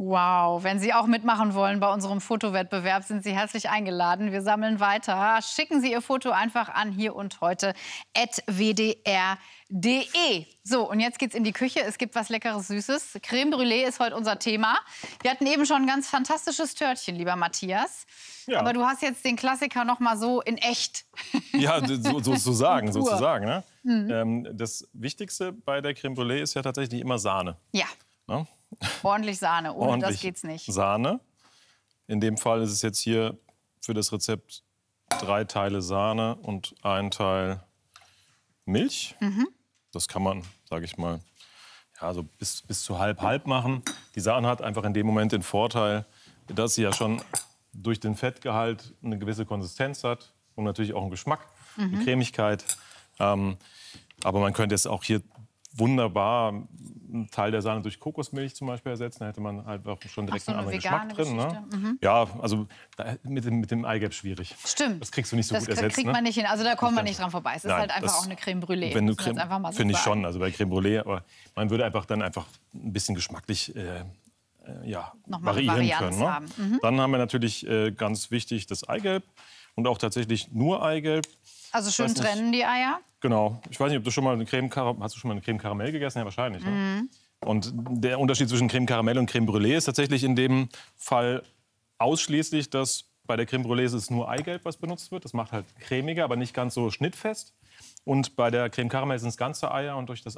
Wow, wenn Sie auch mitmachen wollen bei unserem Fotowettbewerb, sind Sie herzlich eingeladen. Wir sammeln weiter. Schicken Sie Ihr Foto einfach an hier und heute @wdr.de. So, und jetzt geht's in die Küche. Es gibt was Leckeres, Süßes. Crème Brûlée ist heute unser Thema. Wir hatten eben schon ein ganz fantastisches Törtchen, lieber Matthias. Ja. Aber du hast jetzt den Klassiker noch mal so in echt. Ja, sozusagen. Pur. sozusagen ne? Das Wichtigste bei der Crème Brûlée ist ja tatsächlich immer Sahne. Ja, Ne? ordentlich Sahne. Ohne Ordentlich das geht's nicht. Sahne. In dem Fall ist es jetzt hier für das Rezept 3 Teile Sahne und 1 Teil Milch. Das kann man, sage ich mal, ja, so bis zu halb machen. Die Sahne hat einfach in dem Moment den Vorteil, dass sie ja schon durch den Fettgehalt eine gewisse Konsistenz hat und natürlich auch einen Geschmack, eine Cremigkeit. Aber man könnte jetzt auch hier wunderbar einen Teil der Sahne durch Kokosmilch zum Beispiel ersetzen. Da hätte man halt auch schon direkt so, einen eine anderen vegane Geschmack drin. Geschichte. Ne? Ja, also mit dem Eigelb schwierig. Stimmt. Das kriegst du nicht so gut ersetzt. Das kriegt man nicht hin. Also da kommen wir nicht dran vorbei. Es ist Nein, halt einfach das- auch eine Crème Brûlée. Wenn du Müssen wir jetzt einfach mal so finde ich sagen. schon, also bei Crème Brûlée, aber man würde einfach ein bisschen geschmacklich Nochmal eine variieren Varianz können. Ne? haben. Dann haben wir natürlich ganz wichtig das Eigelb und auch tatsächlich nur Eigelb. Also schön weiß nicht. trennen die Eier. Genau. Ich weiß nicht, ob du schon mal eine hast du schon mal eine Crème Karamell gegessen? Ja, wahrscheinlich. Ne? Und der Unterschied zwischen Crème Karamell und Crème Brûlée ist tatsächlich in dem Fall ausschließlich, dass bei der Crème Brûlée ist es nur Eigelb, was benutzt wird. Das macht halt cremiger, aber nicht ganz so schnittfest. Und bei der Crème Karamell sind es ganze Eier und durch das